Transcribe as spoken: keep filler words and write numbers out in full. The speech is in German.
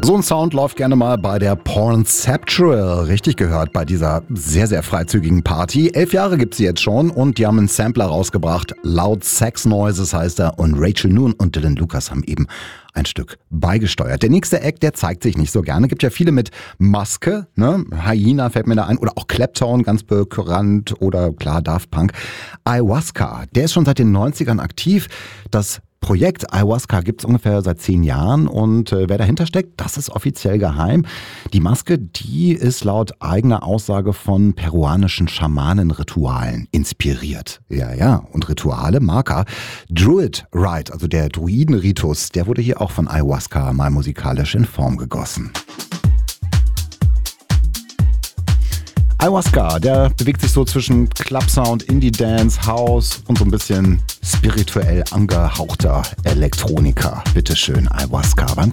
So ein Sound läuft gerne mal bei der Pornceptual, richtig gehört, bei dieser sehr, sehr freizügigen Party. Elf Jahre gibt's sie jetzt schon und die haben einen Sampler rausgebracht. Loud Sex Noises heißt er und Rachel Noon und Dylan Lucas haben eben ein Stück beigesteuert. Der nächste Act, der zeigt sich nicht so gerne. Gibt ja viele mit Maske, ne? Hyena fällt mir da ein oder auch Clapton, ganz bekannt oder klar Daft Punk. Ayahuasca, der ist schon seit den neunzigern aktiv. Das Projekt Ayahuasca gibt es ungefähr seit zehn Jahren und äh, wer dahinter steckt, das ist offiziell geheim. Die Maske, die ist laut eigener Aussage von peruanischen Schamanenritualen inspiriert. Ja, ja, und Rituale, Marker. Druid Rite, also der Druidenritus, der wurde hier auch von Ayahuasca mal musikalisch in Form gegossen. Ayahuasca, der bewegt sich so zwischen Clubsound, Indie-Dance, House und so ein bisschen spirituell angehauchter Elektronika. Bitteschön, Ayahuasca beim